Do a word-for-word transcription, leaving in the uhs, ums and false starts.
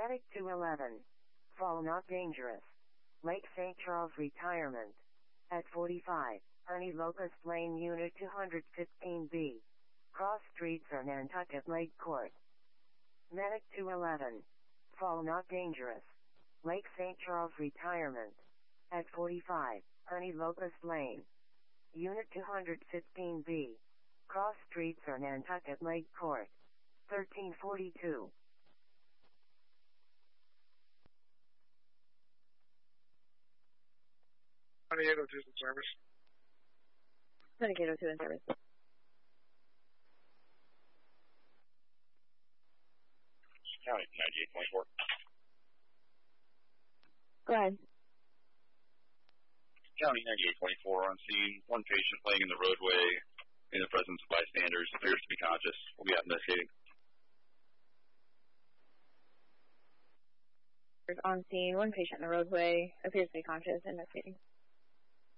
Medic two eleven. Fall not dangerous. Lake Saint Charles Retirement. At forty-five, Ernie Locust Lane Unit two fifteen B. Cross streets are Nantucket Lake Court. Medic two eleven. Fall not dangerous. Lake Saint Charles Retirement. At forty-five, Ernie Locust Lane. Unit two fifteen B. Cross streets are Nantucket Lake Court. thirteen forty-two. twenty-eight oh two in service. twenty-eight oh two in service. County ninety-eight twenty-four. Go ahead. County ninety-eight twenty-four on scene. One patient laying in the roadway in the presence of bystanders appears to be conscious. We'll be out investigating. On scene, one patient in the roadway appears to be conscious, investigating.